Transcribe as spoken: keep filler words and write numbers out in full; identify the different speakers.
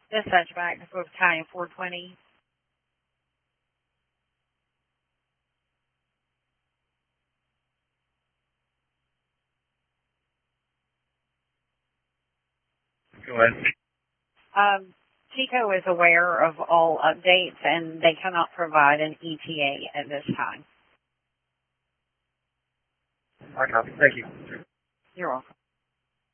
Speaker 1: Dispatch back to Fort Battalion four twenty.
Speaker 2: Go ahead.
Speaker 1: Um, TECO is aware of all updates, and they cannot provide an E T A at this time.
Speaker 2: I copy. Thank you.
Speaker 1: You're welcome.